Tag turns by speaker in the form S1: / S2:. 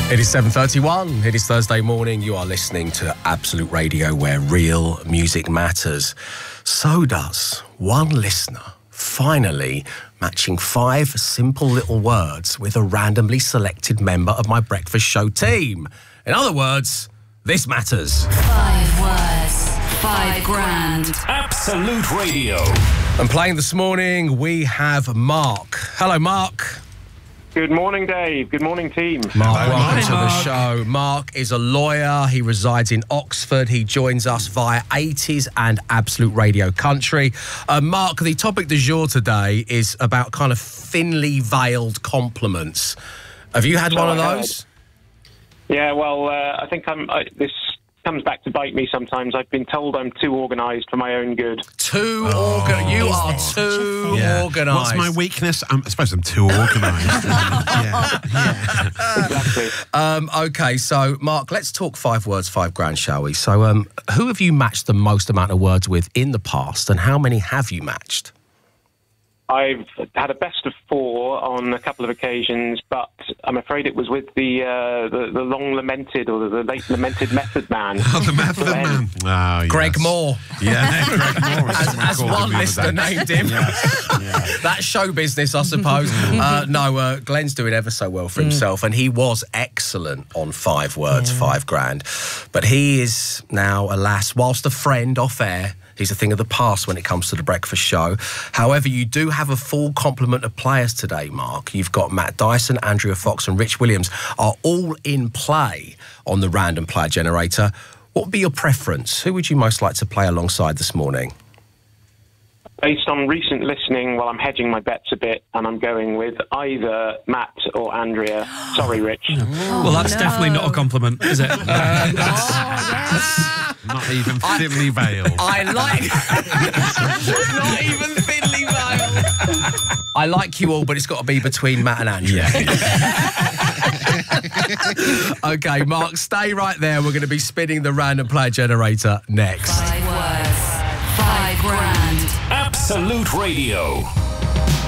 S1: It is 7:31. It is Thursday morning. You are listening to Absolute Radio, where real music matters. So does one listener finally matching 5 simple little words with a randomly selected member of my breakfast show team. In other words, this matters.
S2: 5 words, 5 grand.
S3: Absolute Radio.
S1: And playing this morning, we have Mark. Hello, Mark.
S4: Good morning, Dave. Good morning, team.
S1: Mark, welcome to the show. Mark is a lawyer. He resides in Oxford. He joins us via 80s and Absolute Radio Country. Mark, the topic du jour today is about kind of thinly veiled compliments. Have you had one of those?
S4: Yeah, well, I think this comes back to bite me sometimes. I've been told I'm too organised for my own good.
S1: You are too organised.
S5: What's my weakness? I suppose I'm too organised.
S4: Exactly.
S1: Okay, so, Mark, let's talk 5 words, 5 grand, shall we? So, who have you matched the most amount of words with in the past, and how many have you matched?
S4: I've had a best of 4 on a couple of occasions, but I'm afraid it was with the long lamented or the late lamented Method Man.
S5: Oh, the Method Man. Oh, yes.
S1: Greg Moore.
S5: Yeah, Greg Moore.
S1: As one listener named him. That's show business, I suppose. No, Glenn's doing ever so well for himself, and he was excellent on 5 words, 5 grand. But he is now, alas, whilst a friend off air, he's a thing of the past when it comes to the breakfast show. However, you do have a full complement of players today, Mark. You've got Matt Dyson, Andrea Fox and Rich Williams are all in play on the random player generator. What would be your preference? Who would you most like to play alongside this morning?
S4: Based on recent listening, well, I'm hedging my bets a bit, and I'm going with either Matt or Andrea. Sorry, Rich.
S6: Well, that's definitely not a compliment, is it?
S5: Not even thinly veiled.
S1: I like... Not even thinly veiled. I like you all, but it's got to be between Matt and Andrea. Okay, Mark, stay right there. We're going to be spinning the random player generator next.
S2: 5 words, 5 grand.
S3: Absolute Radio.